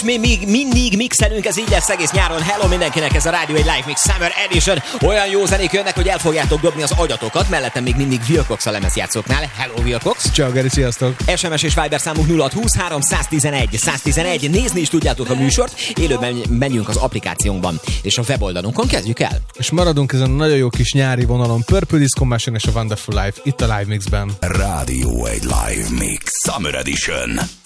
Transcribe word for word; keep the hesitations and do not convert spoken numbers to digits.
Mi még mindig mixelünk, ez így lesz egész nyáron. Hello mindenkinek, ez a Rádió egy Live Mix Summer Edition. Olyan jó zenék jönnek, hogy el fogjátok dobni az agyatokat. Mellettem még mindig Wilcox a lemezjátszóknál. Hello Wilcox. Ciao Geri, sziasztok. es em es és Viber számunk nulla húsz három tizenegy tizenegy. Nézni is tudjátok a műsort. Élőben menjünk az applikációnkban. És a weboldalunkon kezdjük el. És maradunk ezen a nagyon jó kis nyári vonalon. Purple Disco Machine és a Wonderful Life itt a Live Mixben. Rádió egy Live Mix Summer Edition.